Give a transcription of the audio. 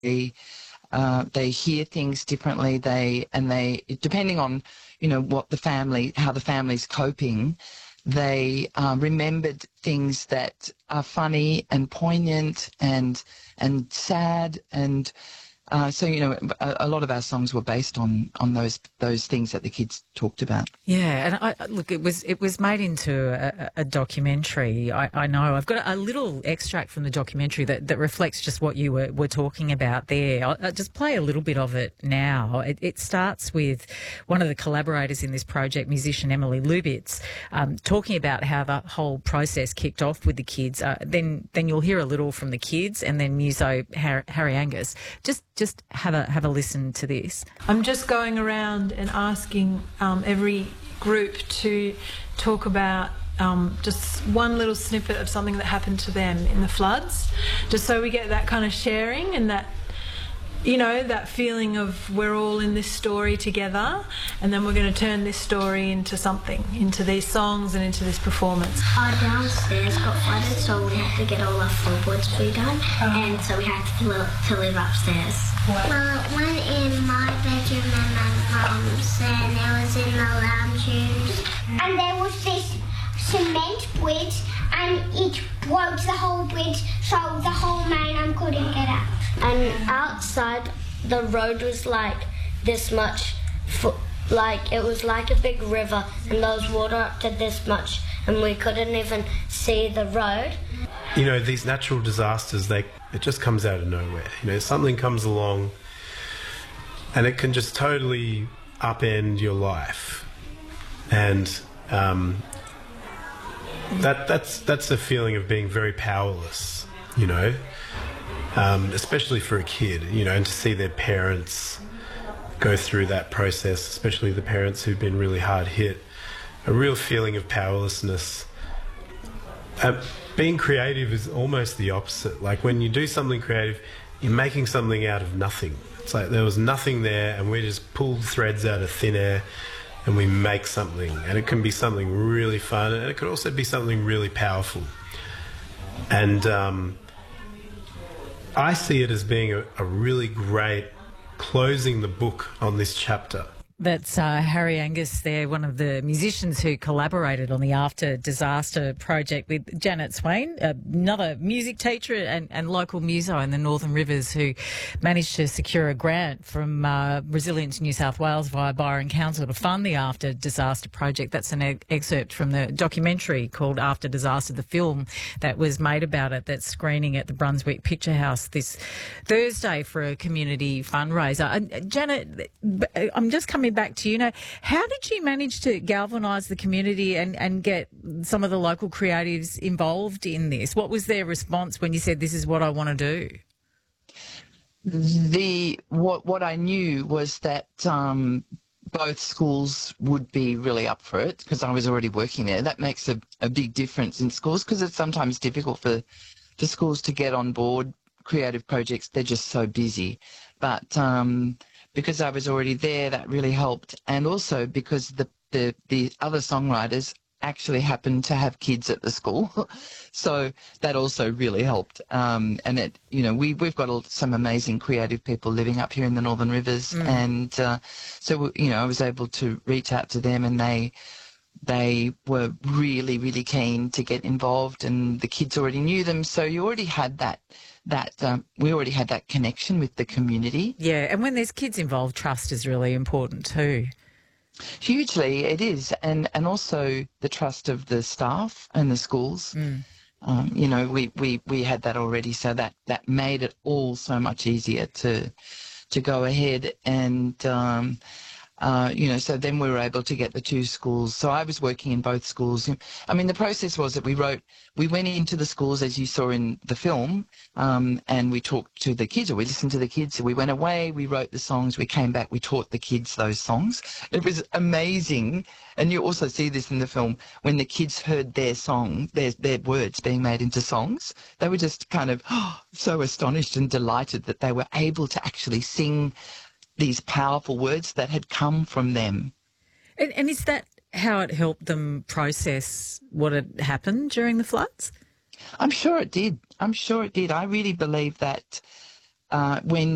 they hear things differently. They depending on, how the family's coping, they remembered things that are funny and poignant and sad, and so a lot of our songs were based on those things that the kids talked about. Yeah, and look, it was made into a documentary. I know. I've got a little extract from the documentary that reflects just what you were talking about there. I'll just play a little bit of it now. It starts with one of the collaborators in this project, musician Emily Lubitz, talking about how the whole process kicked off with the kids. Then you'll hear a little from the kids, and then muso Harry Angus. Just have a listen to this. I'm just going around and asking every group to talk about just one little snippet of something that happened to them in the floods, just so we get that kind of sharing and that, that feeling of we're all in this story together, and then we're going to turn this story into something, into these songs and into this performance. Our downstairs got flooded, so we had to get all our floorboards redone, and so we had to live upstairs. What? Well, it went in my bedroom and my mum's, and it was in the lounge rooms. And there was this cement bridge, and it broke the whole bridge, so the whole mainland couldn't get out. And outside, the road was like this much, it was like a big river, and there was water up to this much, and we couldn't even see the road. These natural disasters, it just comes out of nowhere. Something comes along, and it can just totally upend your life, and that's a feeling of being very powerless, especially for a kid, and to see their parents go through that process, especially the parents who've been really hard hit, a real feeling of powerlessness. Being creative is almost the opposite. Like when you do something creative, you're making something out of nothing. It's like there was nothing there, and we just pulled threads out of thin air and we make something. And it can be something really fun, and it could also be something really powerful. And I see it as being a really great closing the book on this chapter. That's Harry Angus there, one of the musicians who collaborated on the After Disaster project with Janet Swain, another music teacher and local muso in the Northern Rivers, who managed to secure a grant from Resilience New South Wales via Byron Council to fund the After Disaster project. That's an excerpt from the documentary called After Disaster, the film that was made about it, that's screening at the Brunswick Picture House this Thursday for a community fundraiser. Janet, I'm just coming back to you. How did you manage to galvanise the community and get some of the local creatives involved in this? What was their response when you said, this is what I want to do? What I knew was that both schools would be really up for it, because I was already working there. That makes a big difference in schools, because it's sometimes difficult for schools to get on board creative projects. They're just so busy. But because I was already there, that really helped. And also because the other songwriters actually happened to have kids at the school. So that also really helped. And we've got some amazing creative people living up here in the Northern Rivers. And so, I was able to reach out to them, and they were really, really keen to get involved, and the kids already knew them. So you already had we already had that connection with the community. Yeah, and when there's kids involved, trust is really important too. Hugely, it is, and also the trust of the staff and the schools. We had that already, so that made it all so much easier to go ahead. And so then we were able to get the two schools. So I was working in both schools. I mean, the process was that we went into the schools, as you saw in the film, and we talked to the kids, or we listened to the kids. So we went away, we wrote the songs, we came back, we taught the kids those songs. It was amazing. And you also see this in the film, when the kids heard their song, their words being made into songs, they were just kind of so astonished and delighted that they were able to actually sing these powerful words that had come from them. And is that how it helped them process what had happened during the floods? I'm sure it did. I really believe that when